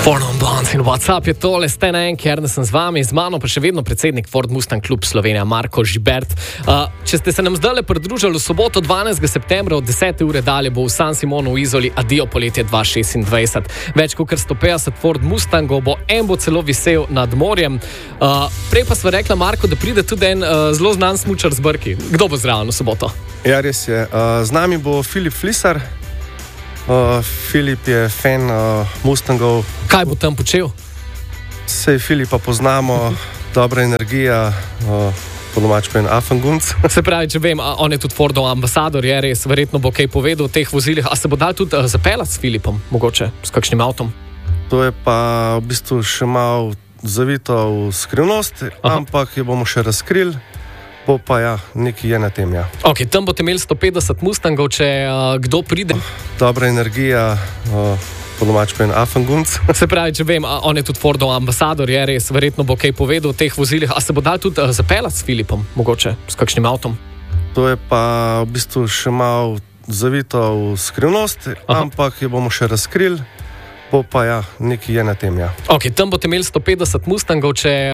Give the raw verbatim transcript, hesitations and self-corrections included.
Ford Blonde in WhatsApp je tole, ste na enki, ker sem z vami, z mano pa še vedno predsednik Ford Mustang Klub Slovenija, Marko Žibert. Uh, če ste se nam zdaj le pridružili v soboto dvanajstega septembra od desete ure dalje, bo v San Simonu v Izoli Adio poletje dva tisoč šestindvajset. Več kot sto petdeset Ford Mustangov bo, en bo celo visel nad morjem. Uh, prej pa sva rekla, Marko, da pride tudi en uh, zelo znan smučar z Brki. Kdo bo zraven v soboto? Ja, res je. Uh, z nami bo Filip Flisar. Uh, Filip je fan uh, Mustangov. Kaj bo tam počel? Sej Filipa poznamo, dobra energija, uh, po domač pa en afangunc. Se pravi, če vem, on je tudi Fordov ambasador, je res, verjetno bo kaj povedal o teh vozilih. A se bo dal tudi uh, zapeljati s Filipom, mogoče s kakšnim avtom? To je pa v bistvu še malo zavito v skrivnost, Aha. ampak jo bomo še razkrili. Bo pa ja, nekaj je na tem, ja. Ok, tam boste imeli sto petdeset Mustangov, če uh, kdo pride. Dobra energija, uh, po domač pa en afangunc. Se pravi, če vem, on je tudi Fordov ambasador, je res, verjetno bo kaj povedal o teh vozilih. A se bo dal tudi uh, zapeljati s Filipom, mogoče s kakšnim avtom? To je pa v bistvu še malo zavito v skrivnost, Aha. ampak jo bomo še razkrili. Bo pa ja, nekaj je na tem, ja. Ok, tam boste imeli sto petdeset Mustangov, če